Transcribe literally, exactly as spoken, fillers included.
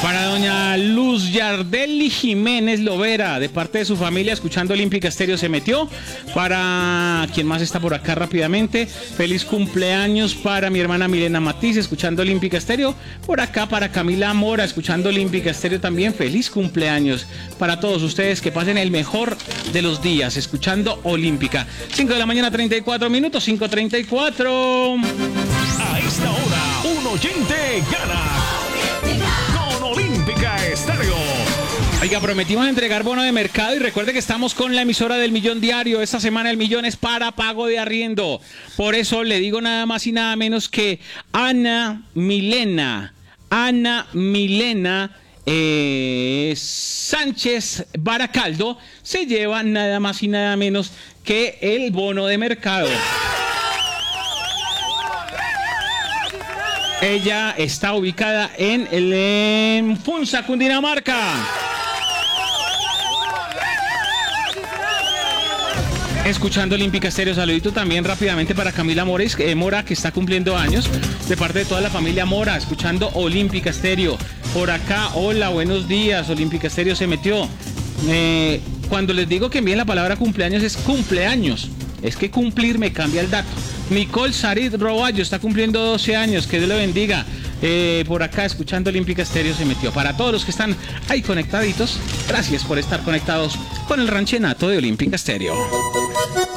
Para doña Luz Yardelli Jiménez Lovera, de parte de su familia, escuchando Olímpica Estéreo, se metió. Para quien más está por acá rápidamente, feliz cumpleaños para mi hermana Milena Matiz, escuchando Olímpica Estéreo. Por acá para Camila Mora, escuchando Olímpica Estéreo también, feliz cumpleaños para todos ustedes, que pasen el mejor de los días, escuchando Olímpica. cinco de la mañana, treinta y cuatro minutos, cinco treinta y cuatro. A esta hora, un oyente gana con Olímpica Estéreo. Oiga, prometimos entregar bono de mercado y recuerde que estamos con la emisora del Millón Diario. Esta semana el millón es para pago de arriendo. Por eso le digo nada más y nada menos que Ana Milena, Ana Milena eh, Sánchez Baracaldo se lleva nada más y nada menos que el bono de mercado. Ella está ubicada en el en Funza, Cundinamarca. Escuchando Olímpica Estéreo, saludito también rápidamente para Camila Mores, eh, Mora, que está cumpliendo años, de parte de toda la familia Mora, escuchando Olímpica Estéreo. Por acá, hola, buenos días, Olímpica Estéreo se metió. Eh, cuando les digo que envíen la palabra cumpleaños, es cumpleaños. Es que cumplir me cambia el dato. Nicole Sarid Roballo está cumpliendo doce años, que Dios le bendiga. Eh, por acá, escuchando Olímpica Estéreo se metió. Para todos los que están ahí conectaditos, gracias por estar conectados con el ranchenato de Olímpica Estéreo.